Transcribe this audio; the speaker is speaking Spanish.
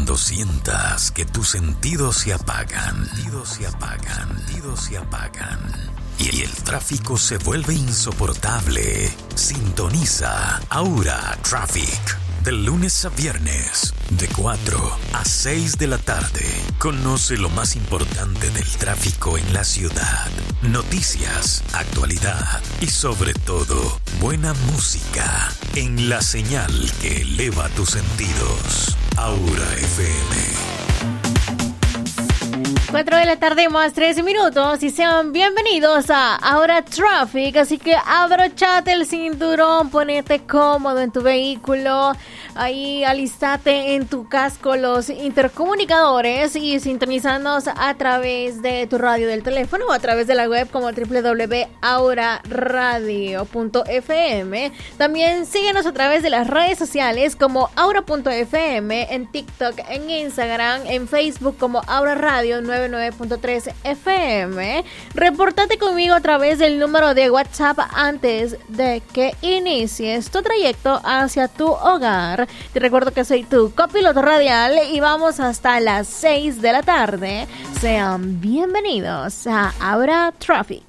Cuando sientas que tus sentidos se apagan, y el tráfico se vuelve insoportable, sintoniza Aura Traffic. De lunes a viernes, de 4 a 6 de la tarde. Conoce lo más importante del tráfico en la ciudad. Noticias, actualidad y sobre todo, buena música. En la señal que eleva tus sentidos. Aura FM. 4 de la tarde más 13 minutos y sean bienvenidos a Aura Traffic. Así que abrochate el cinturón, ponete cómodo en tu vehículo, ahí alistate en tu casco los intercomunicadores y sintonizarnos a través de tu radio del teléfono o a través de la web como www.auraradio.fm. También síguenos a través de las redes sociales como aura.fm, en TikTok, en Instagram, en Facebook como Aura Radio 99.3 FM. Repórtate conmigo a través del número de WhatsApp antes de que inicies tu trayecto hacia tu hogar. Te recuerdo que soy tu copiloto radial y vamos hasta las 6 de la tarde. Sean bienvenidos a Aura Traffic.